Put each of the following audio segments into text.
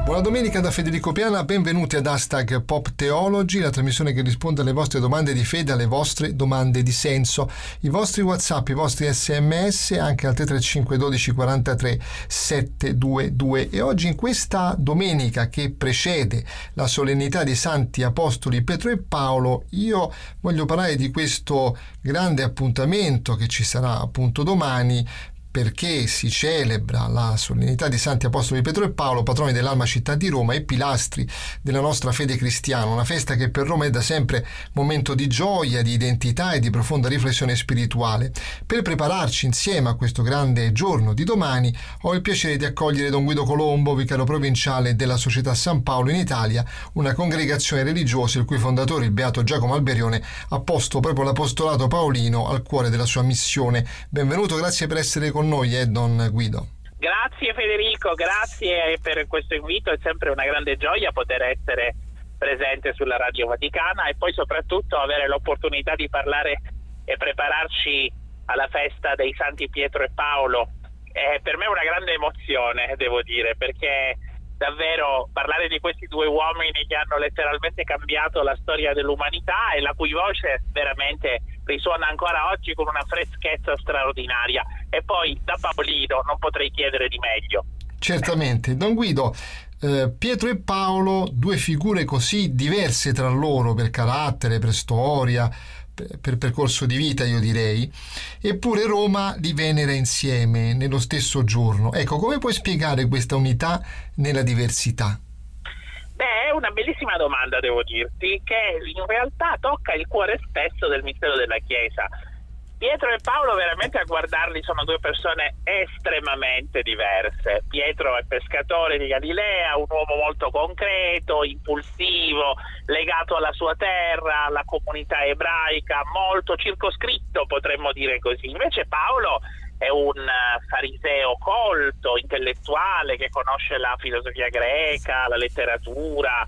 Buona domenica da Federico Piana, benvenuti ad Hashtag Pop Theology, la trasmissione che risponde alle vostre domande di fede, alle vostre domande di senso. I vostri WhatsApp, i vostri SMS anche al 335 12 43 722. E oggi, in questa domenica che precede la solennità dei Santi Apostoli Pietro e Paolo, io voglio parlare di questo grande appuntamento che ci sarà appunto domani, perché si celebra la solennità di Santi Apostoli Pietro e Paolo, patroni dell'Alma città di Roma e pilastri della nostra fede cristiana, una festa che per Roma è da sempre momento di gioia, di identità e di profonda riflessione spirituale. Per prepararci insieme a questo grande giorno di domani, ho il piacere di accogliere Don Guido Colombo, vicario provinciale della Società San Paolo in Italia, una congregazione religiosa il cui fondatore, il beato Giacomo Alberione, ha posto proprio l'apostolato paolino al cuore della sua missione. Benvenuto, grazie per essere con noi, Don Guido. Grazie Federico, grazie per questo invito, è sempre una grande gioia poter essere presente sulla Radio Vaticana e poi soprattutto avere l'opportunità di parlare e prepararci alla festa dei Santi Pietro e Paolo. Per me è una grande emozione, devo dire, perché davvero parlare di questi due uomini che hanno letteralmente cambiato la storia dell'umanità e la cui voce veramente risuona ancora oggi con una freschezza straordinaria, e poi da Paolino non potrei chiedere di meglio. Certamente. Don Guido, Pietro e Paolo, due figure così diverse tra loro per carattere, per storia, per percorso di vita, io direi, eppure Roma li venera insieme nello stesso giorno. Ecco, come puoi spiegare questa unità nella diversità? Beh, è una bellissima domanda, devo dirti, che in realtà tocca il cuore stesso del mistero della Chiesa. Pietro e Paolo, veramente a guardarli, sono due persone estremamente diverse. Pietro è pescatore di Galilea, un uomo molto concreto, impulsivo, legato alla sua terra, alla comunità ebraica, molto circoscritto, potremmo dire così. Invece Paolo è un fariseo colto, intellettuale, che conosce la filosofia greca, la letteratura,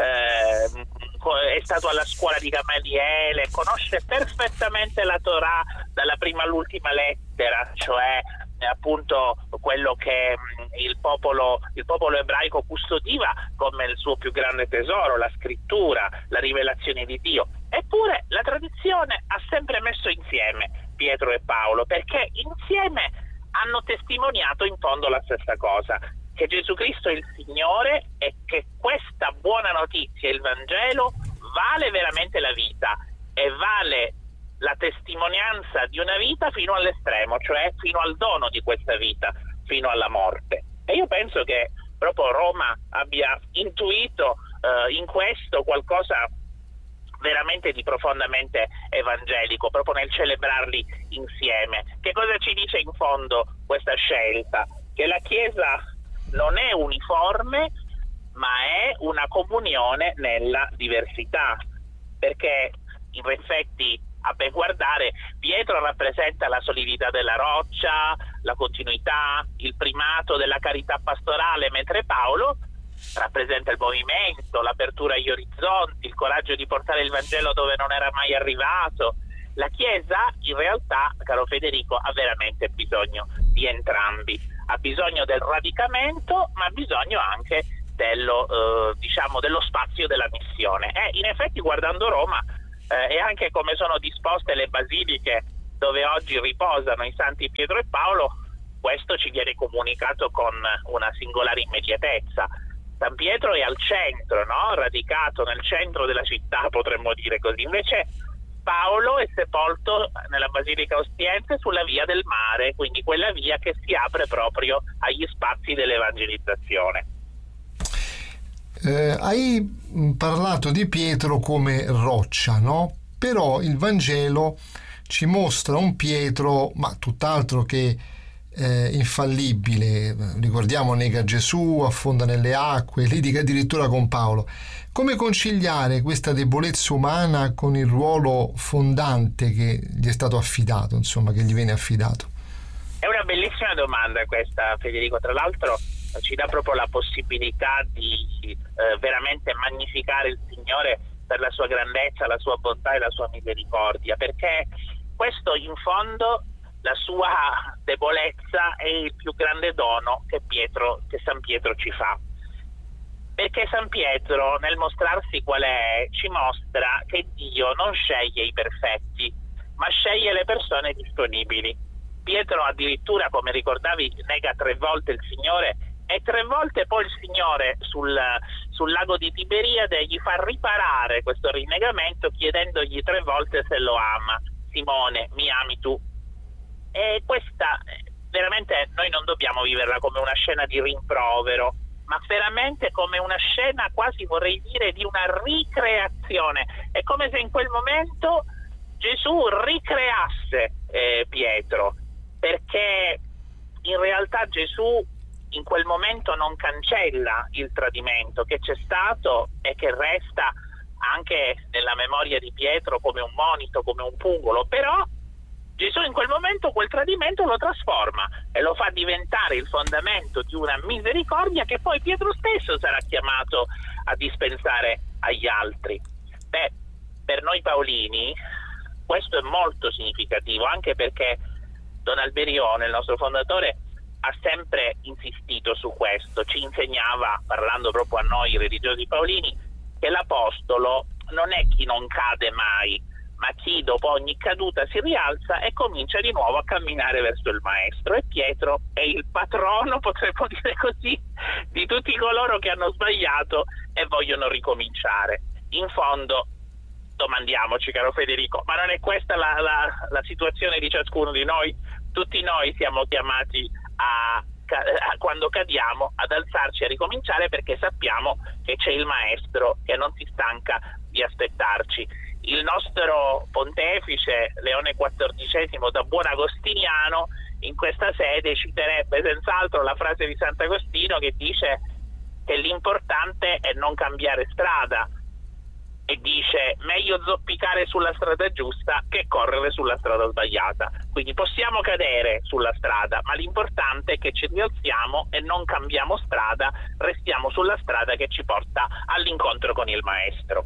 è stato alla scuola di Gamaliele, conosce perfettamente la Torah dalla prima all'ultima lettera, cioè appunto quello che il popolo ebraico custodiva come il suo più grande tesoro, la scrittura, la rivelazione di Dio. Eppure la tradizione ha sempre messo insieme Pietro e Paolo, perché insieme hanno testimoniato in fondo la stessa cosa, che Gesù Cristo è il Signore e che questa buona notizia, il Vangelo, vale veramente la vita e vale la testimonianza di una vita fino all'estremo, cioè fino al dono di questa vita, fino alla morte. E io penso che proprio Roma abbia intuito in questo qualcosa veramente di profondamente evangelico, proprio nel celebrarli insieme. Che cosa ci dice in fondo questa scelta? Che la Chiesa non è uniforme, ma è una comunione nella diversità, perché in effetti, a ben guardare, Pietro rappresenta la solidità della roccia, la continuità, il primato della carità pastorale, mentre Paolo rappresenta il movimento, l'apertura agli orizzonti, il coraggio di portare il Vangelo dove non era mai arrivato. La Chiesa, in realtà, caro Federico, ha veramente bisogno di entrambi. Ha bisogno del radicamento, ma ha bisogno anche dello spazio della missione. In effetti, guardando Roma, e anche come sono disposte le basiliche dove oggi riposano i Santi Pietro e Paolo, questo ci viene comunicato con una singolare immediatezza. San Pietro è al centro, no? Radicato nel centro della città, potremmo dire così. Invece Paolo è sepolto nella Basilica Ostiense sulla via del mare, quindi quella via che si apre proprio agli spazi dell'evangelizzazione. Hai parlato di Pietro come roccia, no? Però il Vangelo ci mostra un Pietro, ma tutt'altro che infallibile. Ricordiamo, nega Gesù, affonda nelle acque, litiga addirittura con Paolo. Come conciliare questa debolezza umana con il ruolo fondante che gli è stato affidato, insomma, che gli viene affidato? È una bellissima domanda questa, Federico. Tra l'altro ci dà proprio la possibilità di veramente magnificare il Signore per la sua grandezza, la sua bontà e la sua misericordia, perché questo in fondo, la sua debolezza, è il più grande dono che San Pietro ci fa. Perché San Pietro, nel mostrarsi qual è, ci mostra che Dio non sceglie i perfetti, ma sceglie le persone disponibili. Pietro addirittura, come ricordavi, nega 3 volte il Signore, e 3 volte poi il Signore sul lago di Tiberiade gli fa riparare questo rinnegamento chiedendogli 3 volte se lo ama. Simone, mi ami tu? E questa veramente noi non dobbiamo viverla come una scena di rimprovero, ma veramente come una scena, quasi vorrei dire, di una ricreazione. È come se in quel momento Gesù ricreasse Pietro, perché in realtà Gesù in quel momento non cancella il tradimento che c'è stato e che resta anche nella memoria di Pietro come un monito, come un pungolo, però Gesù in quel momento quel tradimento lo trasforma e lo fa diventare il fondamento di una misericordia che poi Pietro stesso sarà chiamato a dispensare agli altri. Beh, per noi paolini questo è molto significativo, anche perché Don Alberione, il nostro fondatore, ha sempre insistito su questo, ci insegnava, parlando proprio a noi religiosi paolini, che l'apostolo non è chi non cade mai, ma chi dopo ogni caduta si rialza e comincia di nuovo a camminare verso il maestro. E Pietro è il patrono, potremmo dire così, di tutti coloro che hanno sbagliato e vogliono ricominciare. In fondo, domandiamoci, caro Federico, ma non è questa la situazione di ciascuno di noi? Tutti noi siamo chiamati quando cadiamo ad alzarci e a ricominciare, perché sappiamo che c'è il maestro che non si stanca di aspettarci. Il nostro pontefice Leone XIV, da buon agostiniano, in questa sede citerebbe senz'altro la frase di Sant'Agostino che dice che l'importante è non cambiare strada, e dice meglio zoppicare sulla strada giusta che correre sulla strada sbagliata. Quindi possiamo cadere sulla strada, ma l'importante è che ci rialziamo e non cambiamo strada, restiamo sulla strada che ci porta all'incontro con il maestro.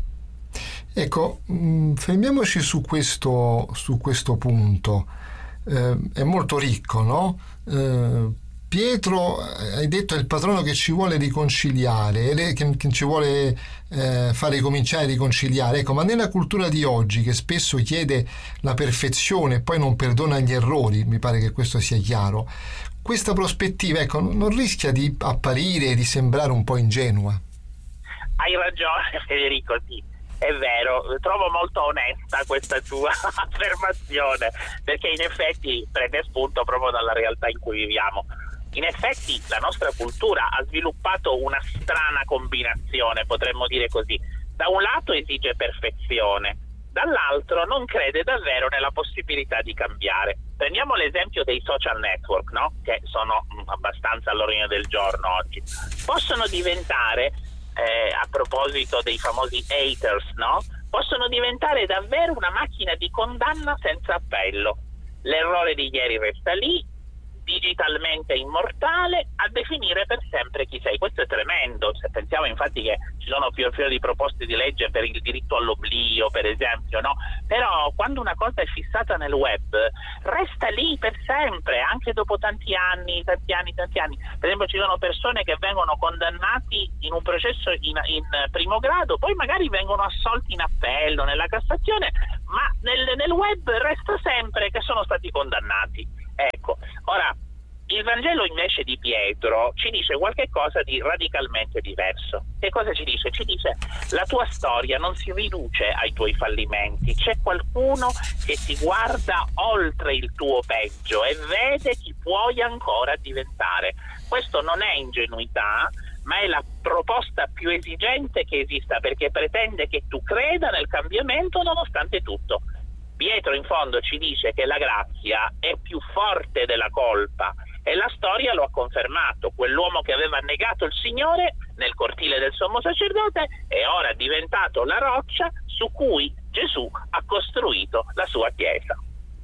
Ecco, fermiamoci su questo punto. È molto ricco, no? Pietro, hai detto, è il patrono che ci vuole riconciliare, che ci vuole far ricominciare a riconciliare. Ecco, ma nella cultura di oggi, che spesso chiede la perfezione e poi non perdona gli errori, mi pare che questo sia chiaro, questa prospettiva, ecco, non rischia di apparire, di sembrare un po' ingenua? Hai ragione, Federico, sì. È vero, trovo molto onesta questa tua affermazione, perché in effetti prende spunto proprio dalla realtà in cui viviamo. In effetti la nostra cultura ha sviluppato una strana combinazione, potremmo dire così. Da un lato esige perfezione, dall'altro non crede davvero nella possibilità di cambiare. Prendiamo l'esempio dei social network, no? Che sono abbastanza all'ordine del giorno oggi. Possono diventare, a proposito dei famosi haters, no? Possono diventare davvero una macchina di condanna senza appello. L'errore di ieri resta lì, digitalmente immortale, a definire per sempre chi sei. Questo è tremendo. Se pensiamo infatti che ci sono fior di proposte di legge per il diritto all'oblio, per esempio, no? Però quando una cosa è fissata nel web resta lì per sempre, anche dopo tanti anni. Per esempio ci sono persone che vengono condannati in un processo in primo grado, poi magari vengono assolti in appello, nella Cassazione, ma nel web resta sempre che sono stati condannati. Ecco, ora il Vangelo invece di Pietro ci dice qualche cosa di radicalmente diverso. Che cosa ci dice? Ci dice: la tua storia non si riduce ai tuoi fallimenti, c'è qualcuno che ti guarda oltre il tuo peggio e vede chi puoi ancora diventare. Questo non è ingenuità, ma è la proposta più esigente che esista, perché pretende che tu creda nel cambiamento nonostante tutto. Pietro in fondo ci dice che la grazia è più forte della colpa, e la storia lo ha confermato. Quell'uomo che aveva negato il Signore nel cortile del sommo sacerdote è ora diventato la roccia su cui Gesù ha costruito la sua chiesa.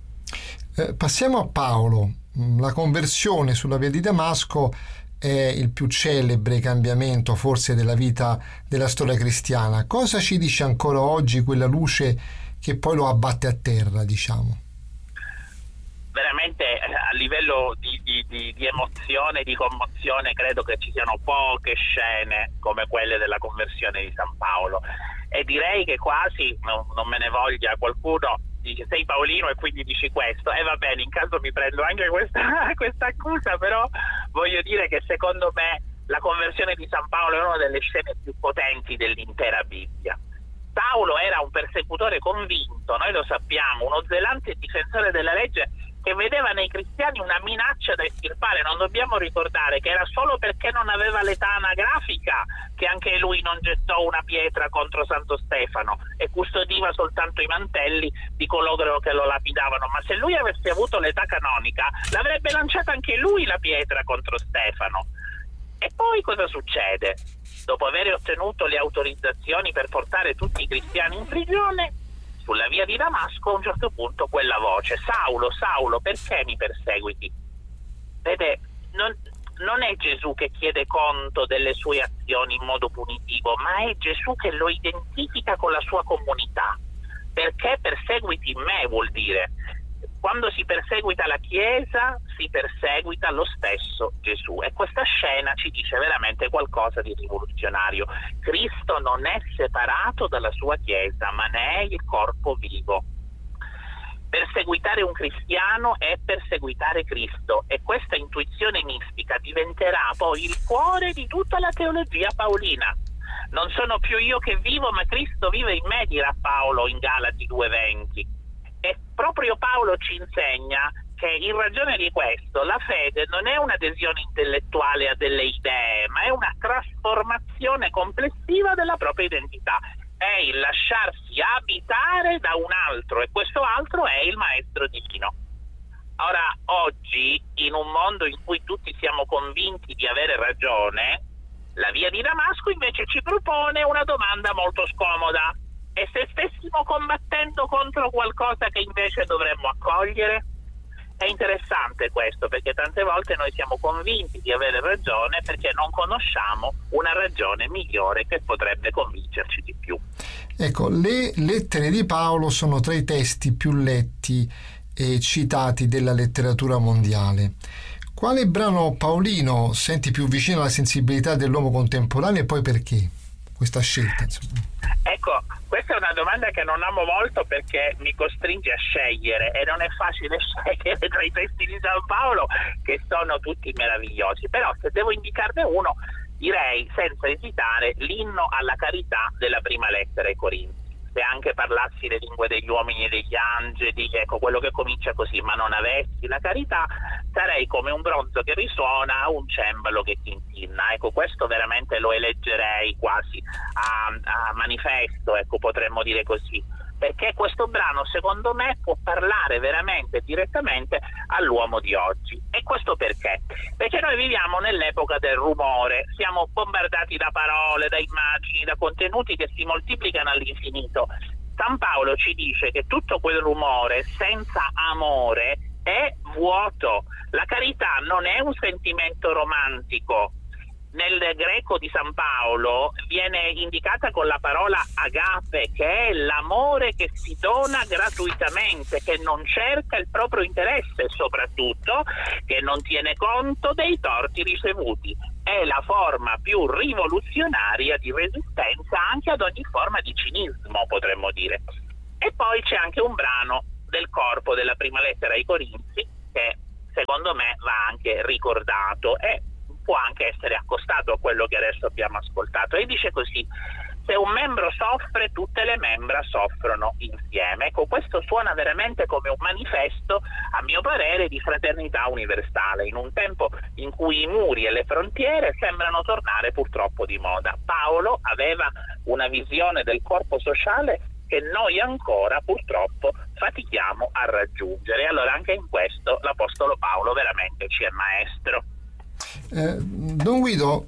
Passiamo a Paolo. La conversione sulla via di Damasco è il più celebre cambiamento forse della vita della storia cristiana. Cosa ci dice ancora oggi quella luce che poi lo abbatte a terra, diciamo? veramente a livello di emozione, di commozione, credo che ci siano poche scene come quelle della conversione di San Paolo, e direi che quasi, non me ne voglia qualcuno, dice sei paolino e quindi dici questo, e va bene, in caso mi prendo anche questa accusa, però voglio dire che secondo me la conversione di San Paolo è una delle scene più potenti dell'intera Bibbia. Saulo era un persecutore convinto, noi lo sappiamo, uno zelante difensore della legge che vedeva nei cristiani una minaccia da estirpare. Non dobbiamo ricordare che era solo perché non aveva l'età anagrafica che anche lui non gettò una pietra contro Santo Stefano e custodiva soltanto i mantelli di coloro che lo lapidavano, ma se lui avesse avuto l'età canonica l'avrebbe lanciata anche lui la pietra contro Stefano. E poi cosa succede? Dopo aver ottenuto le autorizzazioni per portare tutti i cristiani in prigione, sulla via di Damasco a un certo punto quella voce: Saulo, Saulo, perché mi perseguiti? Vede, non è Gesù che chiede conto delle sue azioni in modo punitivo, ma è Gesù che lo identifica con la sua comunità. Perché perseguiti me vuol dire, quando si perseguita la Chiesa, si perseguita lo stesso Gesù. E questa scena ci dice veramente qualcosa di rivoluzionario. Cristo non è separato dalla sua Chiesa, ma ne è il corpo vivo. Perseguitare un cristiano è perseguitare Cristo, e questa intuizione mistica diventerà poi il cuore di tutta la teologia paolina. Non sono più io che vivo, ma Cristo vive in me, dirà Paolo in Galati 2,20. E proprio Paolo ci insegna che in ragione di questo la fede non è un'adesione intellettuale a delle idee, ma è una trasformazione complessiva della propria identità. È il lasciarsi abitare da un altro, e questo altro è il Maestro Divino. Ora, oggi, in un mondo in cui tutti siamo convinti di avere ragione, la via di Damasco invece ci propone una domanda molto scomoda. E se stessimo combattendo contro qualcosa che invece dovremmo accogliere? È interessante questo, perché tante volte noi siamo convinti di avere ragione perché non conosciamo una ragione migliore che potrebbe convincerci di più. Ecco, le lettere di Paolo sono tra i testi più letti e citati della letteratura mondiale. Quale brano paolino senti più vicino alla sensibilità dell'uomo contemporaneo, e poi perché questa scelta, insomma? Ecco, questa è una domanda che non amo molto perché mi costringe a scegliere, e non è facile scegliere tra i testi di San Paolo, che sono tutti meravigliosi. Però se devo indicarne uno, direi senza esitare l'inno alla carità della prima lettera ai Corinzi. Se anche parlassi le lingue degli uomini e degli angeli, ecco, quello che comincia così: ma non avessi la carità, sarei come un bronzo che risuona a un cembalo che tintinna. Ecco, questo veramente lo eleggerei quasi a manifesto, ecco, potremmo dire così, perché questo brano secondo me può parlare veramente direttamente all'uomo di oggi. E questo perché? Perché noi viviamo nell'epoca del rumore, siamo bombardati da parole, da immagini, da contenuti che si moltiplicano all'infinito. San Paolo ci dice che tutto quel rumore senza amore è vuoto. La carità non è un sentimento romantico. Nel greco di San Paolo viene indicata con la parola agape, che è l'amore che si dona gratuitamente, che non cerca il proprio interesse e soprattutto che non tiene conto dei torti ricevuti. È la forma più rivoluzionaria di resistenza anche ad ogni forma di cinismo, potremmo dire. E poi c'è anche un brano del corpo della prima lettera ai Corinzi che secondo me va anche ricordato e può anche essere accostato a quello che adesso abbiamo ascoltato, e dice così: se un membro soffre, tutte le membra soffrono insieme. Ecco, questo suona veramente come un manifesto, a mio parere, di fraternità universale, in un tempo in cui i muri e le frontiere sembrano tornare purtroppo di moda. Paolo aveva una visione del corpo sociale che noi ancora purtroppo fatichiamo a raggiungere. Allora anche in questo l'Apostolo Paolo veramente ci è maestro. Don Guido,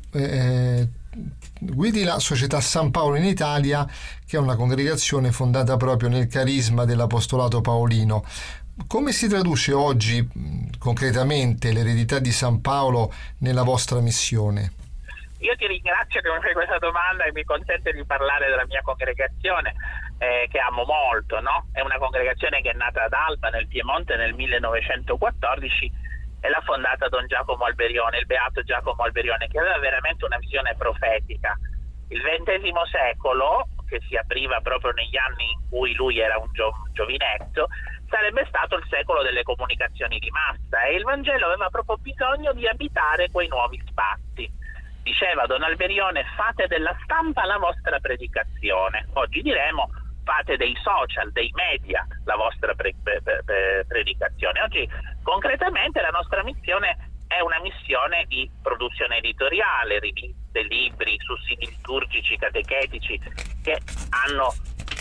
guidi la Società San Paolo in Italia, che è una congregazione fondata proprio nel carisma dell'apostolato paolino. Come si traduce oggi concretamente l'eredità di San Paolo nella vostra missione? Io ti ringrazio che mi fai questa domanda e mi consente di parlare della mia congregazione, che amo molto, no? È una congregazione che è nata ad Alba nel Piemonte nel 1914 e l'ha fondata Don Giacomo Alberione, il beato Giacomo Alberione, che aveva veramente una visione profetica. Il XX secolo, che si apriva proprio negli anni in cui lui era un giovinetto, sarebbe stato il secolo delle comunicazioni di massa e il Vangelo aveva proprio bisogno di abitare quei nuovi spazi. Diceva Don Alberione: fate della stampa la vostra predicazione. Oggi diremo: fate dei social, dei media la vostra predicazione. Oggi concretamente la nostra missione è una missione di produzione editoriale, riviste, libri, sussidi liturgici, catechetici, che hanno,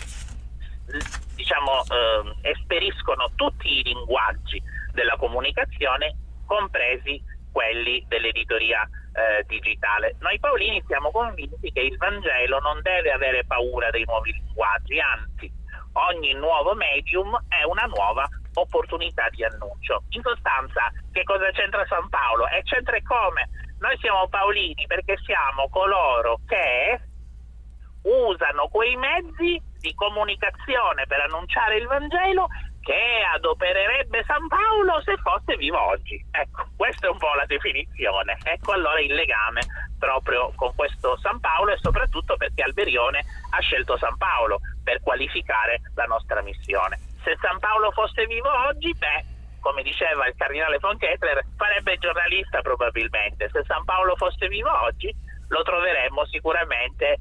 esperiscono tutti i linguaggi della comunicazione, compresi quelli dell'editoria digitale. Noi paolini siamo convinti che il Vangelo non deve avere paura dei nuovi linguaggi, anzi ogni nuovo medium è una nuova opportunità di annuncio. In sostanza, che cosa c'entra San Paolo? E c'entra come? Noi siamo paolini perché siamo coloro che usano quei mezzi di comunicazione per annunciare il Vangelo che adopererebbe San Paolo se fosse vivo oggi. Ecco, questa è un po' la definizione. Ecco allora il legame proprio con questo San Paolo, e soprattutto perché Alberione ha scelto San Paolo per qualificare la nostra missione. Se San Paolo fosse vivo oggi, come diceva il cardinale von Kettler, farebbe il giornalista probabilmente. Se San Paolo fosse vivo oggi, lo troveremmo sicuramente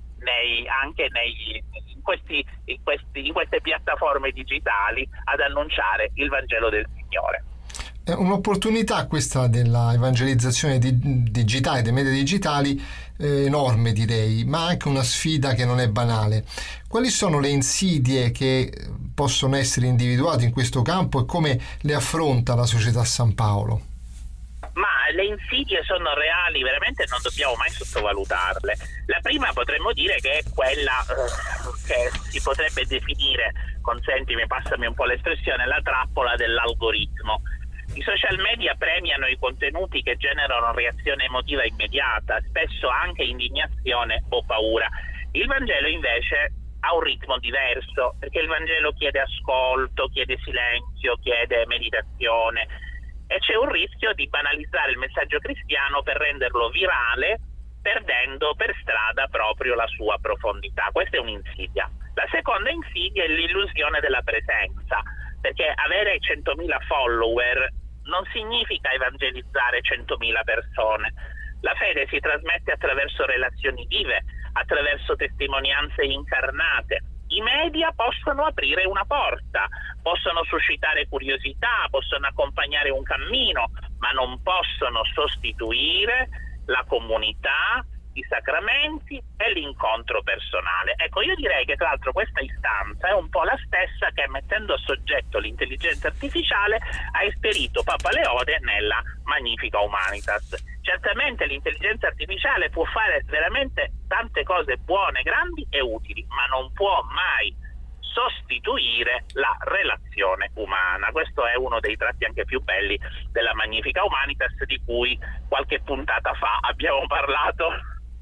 in queste piattaforme digitali ad annunciare il Vangelo del Signore. È un'opportunità questa della evangelizzazione digitale, dei media digitali, enorme direi, ma anche una sfida che non è banale. Quali sono le insidie che possono essere individuate in questo campo e come le affronta la Società San Paolo? Ma le insidie sono reali, veramente non dobbiamo mai sottovalutarle. La prima potremmo dire che è quella che si potrebbe definire, consentimi, passami un po' l'espressione, la trappola dell'algoritmo. I social media premiano i contenuti che generano reazione emotiva immediata, spesso anche indignazione o paura. Il Vangelo invece ha un ritmo diverso, perché il Vangelo chiede ascolto, chiede silenzio, chiede meditazione, e c'è un rischio di banalizzare il messaggio cristiano per renderlo virale, perdendo per strada proprio la sua profondità. Questa è un'insidia. La seconda insidia è l'illusione della presenza, perché avere 100.000 follower non significa evangelizzare 100.000 persone. La fede si trasmette attraverso relazioni vive, attraverso testimonianze incarnate. I media possono aprire una porta, possono suscitare curiosità, possono accompagnare un cammino, ma non possono sostituire la comunità, i sacramenti e l'incontro personale. Ecco, io direi che tra l'altro questa istanza è un po' la stessa che, mettendo a soggetto l'intelligenza artificiale, ha esperito Papa Leone nella Magnificat Humanitas. Certamente l'intelligenza artificiale può fare veramente tante cose buone, grandi e utili, ma non può mai sostituire la relazione umana. Questo è uno dei tratti anche più belli della Magnificat Humanitas, di cui qualche puntata fa abbiamo parlato.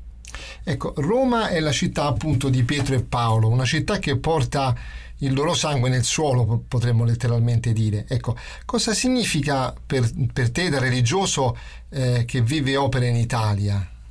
Ecco, Roma è la città appunto di Pietro e Paolo, una città che porta il loro sangue nel suolo, potremmo letteralmente dire. Ecco, cosa significa per te da religioso che vive e opera in Italia?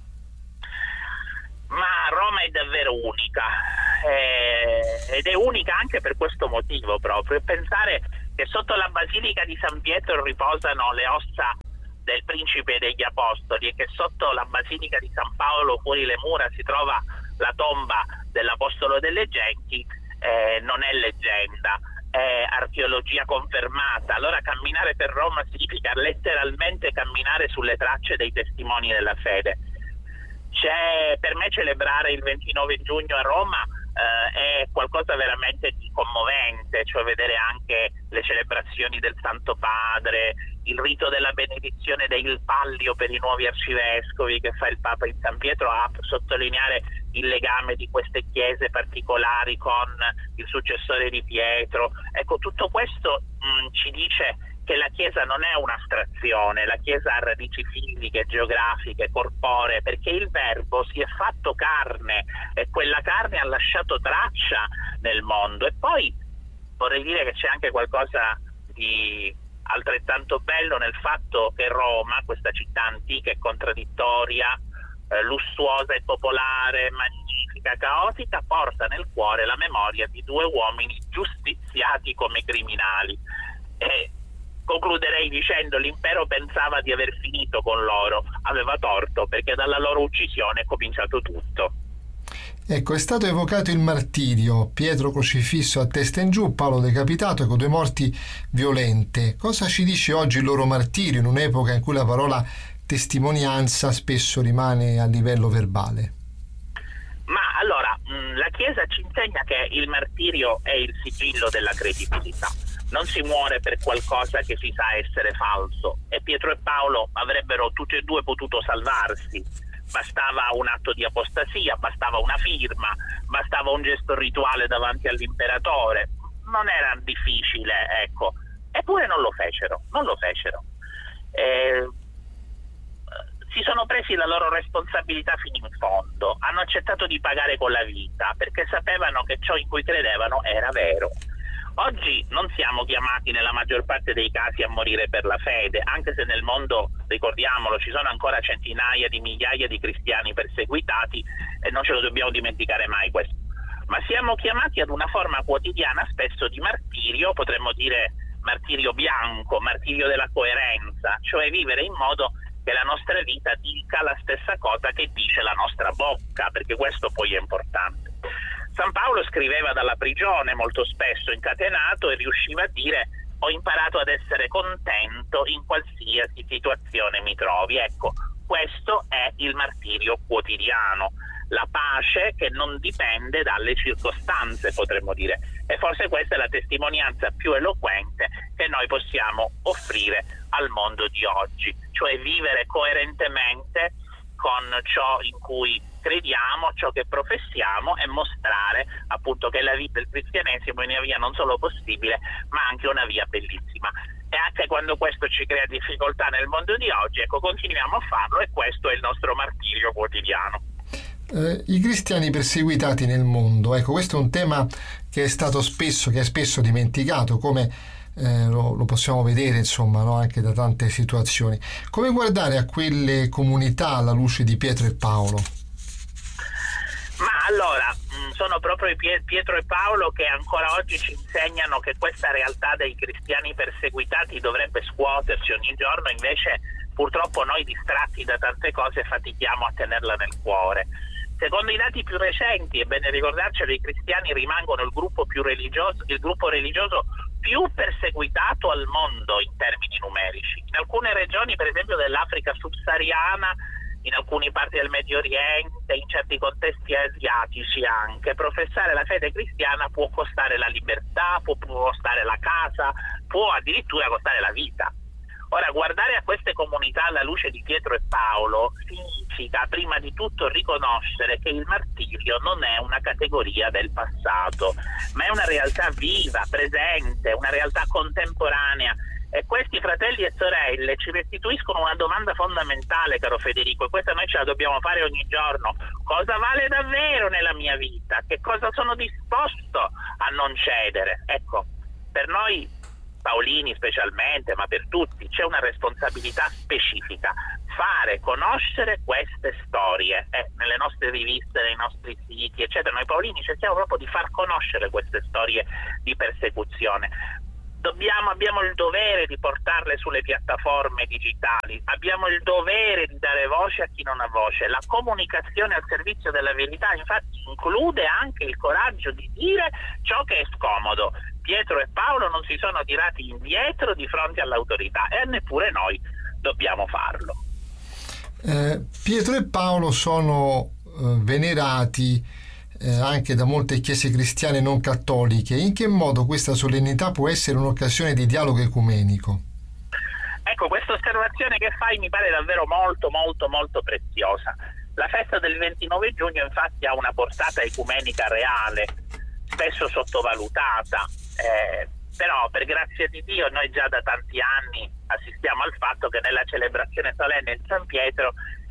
Ma Roma è davvero unica, ed è unica anche per questo motivo proprio. Pensare che sotto la Basilica di San Pietro riposano le ossa del Principe degli Apostoli e che sotto la Basilica di San Paolo, fuori le mura, si trova la tomba dell'Apostolo delle Genti, non è leggenda, è archeologia confermata. Allora camminare per Roma significa letteralmente camminare sulle tracce dei testimoni della fede. Per me celebrare il 29 giugno a Roma è qualcosa veramente di commovente, cioè vedere anche le celebrazioni del Santo Padre, il rito della benedizione del Pallio per i nuovi arcivescovi che fa il Papa in San Pietro, a sottolineare il legame di queste chiese particolari con il successore di Pietro. Ecco, tutto questo ci dice che la Chiesa non è un'astrazione, la Chiesa ha radici fisiche, geografiche, corporee, perché il Verbo si è fatto carne e quella carne ha lasciato traccia nel mondo. E poi vorrei dire che c'è anche qualcosa di altrettanto bello nel fatto che Roma, questa città antica e contraddittoria, lussuosa e popolare, magnifica, caotica, porta nel cuore la memoria di due uomini giustiziati come criminali. E concluderei dicendo: l'impero pensava di aver finito con loro, aveva torto, perché dalla loro uccisione è cominciato tutto. Ecco, è stato evocato il martirio, Pietro crocifisso a testa in giù, Paolo decapitato, con due morti violente. Cosa ci dice oggi il loro martirio in un'epoca in cui la parola testimonianza spesso rimane a livello verbale? Ma allora, la Chiesa ci insegna che il martirio è il sigillo della credibilità. Non si muore per qualcosa che si sa essere falso, e Pietro e Paolo avrebbero tutti e due potuto salvarsi. Bastava un atto di apostasia, bastava una firma, bastava un gesto rituale davanti all'imperatore. Non era difficile, ecco. Eppure non lo fecero. Si sono presi la loro responsabilità fino in fondo, hanno accettato di pagare con la vita, perché sapevano che ciò in cui credevano era vero. Oggi non siamo chiamati nella maggior parte dei casi a morire per la fede, anche se nel mondo, ricordiamolo, ci sono ancora centinaia di migliaia di cristiani perseguitati, e non ce lo dobbiamo dimenticare mai questo. Ma siamo chiamati ad una forma quotidiana spesso di martirio, potremmo dire martirio bianco, martirio della coerenza, cioè vivere in modo che la nostra vita dica la stessa cosa che dice la nostra bocca, perché questo poi è importante. San Paolo scriveva dalla prigione, molto spesso incatenato, e riusciva a dire: ho imparato ad essere contento in qualsiasi situazione mi trovi. Ecco, questo è il martirio quotidiano, la pace che non dipende dalle circostanze, potremmo dire. E forse questa è la testimonianza più eloquente che noi possiamo offrire al mondo di oggi, cioè vivere coerentemente con ciò in cui crediamo, ciò che professiamo, e mostrare appunto che la vita del cristianesimo è una via non solo possibile, ma anche una via bellissima. E anche quando questo ci crea difficoltà nel mondo di oggi, ecco, continuiamo a farlo, e questo è il nostro martirio quotidiano. I cristiani perseguitati nel mondo, ecco, questo è un tema che è spesso dimenticato, come lo possiamo vedere, insomma, no? Anche da tante situazioni. Come guardare a quelle comunità alla luce di Pietro e Paolo? Ma allora, sono proprio Pietro e Paolo che ancora oggi ci insegnano che questa realtà dei cristiani perseguitati dovrebbe scuoterci ogni giorno, invece purtroppo noi, distratti da tante cose, fatichiamo a tenerla nel cuore. Secondo i dati più recenti, è bene ricordarcelo, i cristiani rimangono il gruppo religioso più perseguitato al mondo in termini numerici. In alcune regioni, per esempio dell'Africa subsahariana, in alcune parti del Medio Oriente, in certi contesti asiatici anche, professare la fede cristiana può costare la libertà, può costare la casa, può addirittura costare la vita. Ora, guardare a queste comunità alla luce di Pietro e Paolo significa prima di tutto riconoscere che il martirio non è una categoria del passato, ma è una realtà viva, presente, una realtà contemporanea. E questi fratelli e sorelle ci restituiscono una domanda fondamentale, caro Federico, e questa noi ce la dobbiamo fare ogni giorno: cosa vale davvero nella mia vita? Che cosa sono disposto a non cedere? Ecco, per noi paolini specialmente, ma per tutti, c'è una responsabilità specifica: fare conoscere queste storie nelle nostre riviste, nei nostri siti, eccetera. Noi paolini cerchiamo proprio di far conoscere queste storie di persecuzione. Abbiamo il dovere di portarle sulle piattaforme digitali, abbiamo il dovere di dare voce a chi non ha voce. La comunicazione al servizio della verità, infatti, include anche il coraggio di dire ciò che è scomodo. Pietro e Paolo non si sono tirati indietro di fronte all'autorità, e neppure noi dobbiamo farlo. Pietro e Paolo sono venerati anche da molte chiese cristiane non cattoliche. In che modo questa solennità può essere un'occasione di dialogo ecumenico? Ecco, questa osservazione che fai mi pare davvero molto molto molto preziosa. La festa del 29 giugno infatti ha una portata ecumenica reale, spesso sottovalutata, però per grazia di Dio noi già da tanti anni assistiamo al fatto che nella celebrazione solenne di San Pietro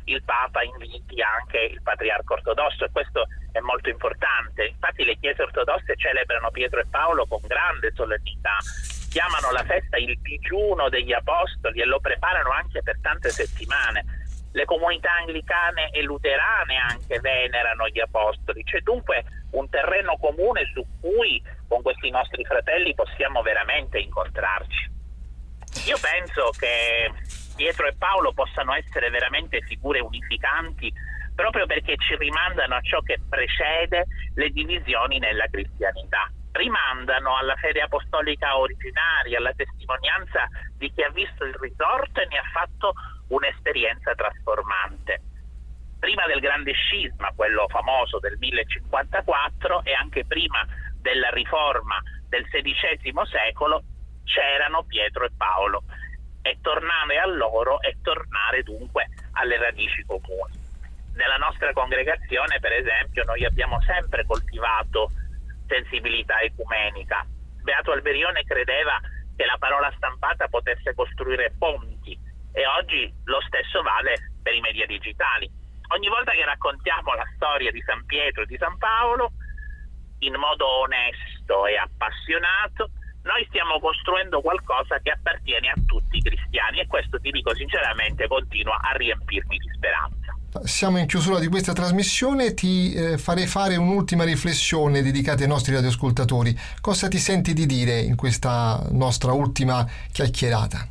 il Papa inviti anche il patriarca ortodosso, e questo è molto importante. Infatti le chiese ortodosse celebrano Pietro e Paolo con grande solennità, chiamano la festa il digiuno degli apostoli e lo preparano anche per tante settimane. Le comunità anglicane e luterane anche venerano gli apostoli. C'è dunque un terreno comune su cui con questi nostri fratelli possiamo veramente incontrarci. Io penso che Pietro e Paolo possano essere veramente figure unificanti, proprio perché ci rimandano a ciò che precede le divisioni nella cristianità. Rimandano alla fede apostolica originaria, alla testimonianza di chi ha visto il risorto e ne ha fatto un'esperienza trasformante. Prima del grande scisma, quello famoso del 1054, e anche prima della riforma del XVI secolo, c'erano Pietro e Paolo, e tornare a loro è tornare dunque alle radici comuni. Nella nostra congregazione, per esempio, noi abbiamo sempre coltivato sensibilità ecumenica. Beato Alberione credeva che la parola stampata potesse costruire ponti, e oggi lo stesso vale per i media digitali. Ogni volta che raccontiamo la storia di San Pietro e di San Paolo in modo onesto e appassionato, noi stiamo costruendo qualcosa che appartiene a tutti i cristiani, e questo, ti dico sinceramente, continua a riempirmi di speranza. Siamo in chiusura di questa trasmissione, ti farei fare un'ultima riflessione dedicata ai nostri radioascoltatori. Cosa ti senti di dire in questa nostra ultima chiacchierata?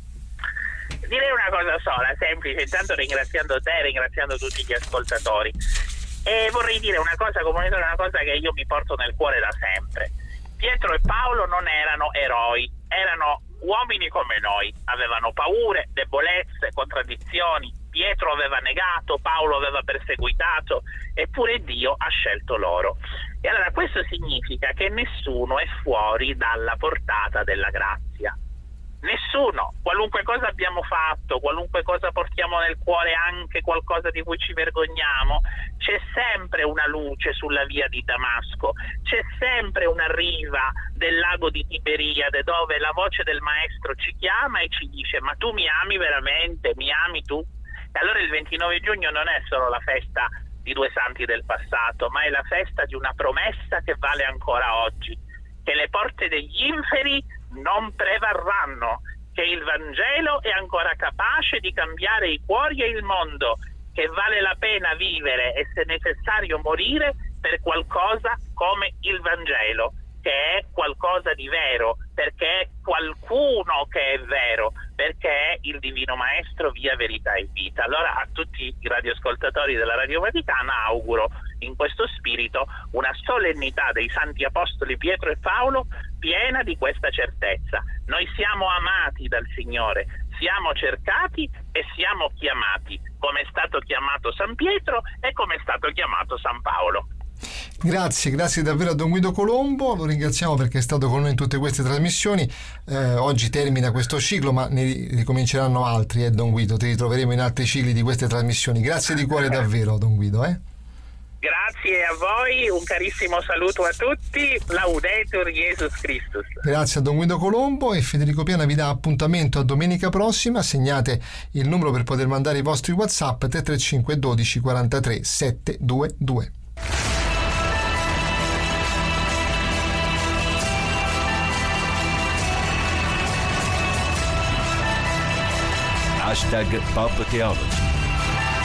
Direi una cosa sola, semplice, intanto ringraziando te, ringraziando tutti gli ascoltatori, e vorrei dire una cosa, comunicare una cosa che io mi porto nel cuore da sempre. Pietro e Paolo non erano eroi, erano uomini come noi, avevano paure, debolezze, contraddizioni. Pietro aveva negato, Paolo aveva perseguitato, eppure Dio ha scelto loro. E allora questo significa che nessuno è fuori dalla portata della grazia. Nessuno, qualunque cosa abbiamo fatto, qualunque cosa portiamo nel cuore, anche qualcosa di cui ci vergogniamo, c'è sempre una luce sulla via di Damasco, c'è sempre una riva del lago di Tiberiade dove la voce del Maestro ci chiama e ci dice: ma tu mi ami veramente? Mi ami tu? E allora il 29 giugno non è solo la festa di due santi del passato, ma è la festa di una promessa che vale ancora oggi, che le porte degli inferi non prevarranno, che il Vangelo è ancora capace di cambiare i cuori e il mondo, che vale la pena vivere e, se necessario, morire per qualcosa come il Vangelo, che è qualcosa di vero, perché è qualcuno che è vero, perché è il Divino Maestro, via, verità e vita. Allora a tutti i radioascoltatori della Radio Vaticana auguro in questo spirito una solennità dei Santi Apostoli Pietro e Paolo piena di questa certezza. Noi siamo amati dal Signore, siamo cercati e siamo chiamati, come è stato chiamato San Pietro e come è stato chiamato San Paolo. Grazie davvero a Don Guido Colombo, lo ringraziamo perché è stato con noi in tutte queste trasmissioni. Oggi termina questo ciclo, ma ne ricominceranno altri, Don Guido, ti ritroveremo in altri cicli di queste trasmissioni. Grazie di cuore davvero, Don Guido. Grazie a voi, un carissimo saluto a tutti, Laudetur Jesus Christus. Grazie a Don Guido Colombo, e Federico Piana vi dà appuntamento a domenica prossima. Segnate il numero per poter mandare i vostri WhatsApp: 335 12 43 722. #PopTheology